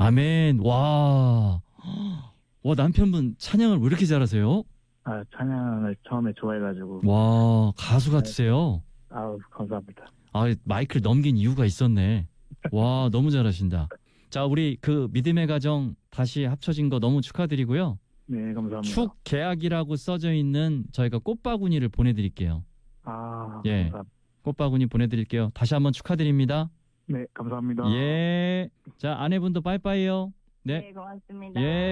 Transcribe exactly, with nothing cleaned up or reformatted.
아멘. 와. 와, 남편분 찬양을 왜 이렇게 잘하세요? 아, 찬양을 처음에 좋아해가지고. 와, 가수 같으세요. 아우, 감사합니다. 아, 마이크를 넘긴 이유가 있었네. 와, 너무 잘하신다. 자, 우리 그 믿음의 가정 다시 합쳐진 거 너무 축하드리고요. 네, 감사합니다. 축 계약이라고 써져 있는 저희가 꽃바구니를 보내드릴게요. 아, 예. 감사합니다. 꽃바구니 보내드릴게요. 다시 한번 축하드립니다. 네, 감사합니다. 예. 자, 아내분도 빠이빠이요. 네. 네, 고맙습니다. 예.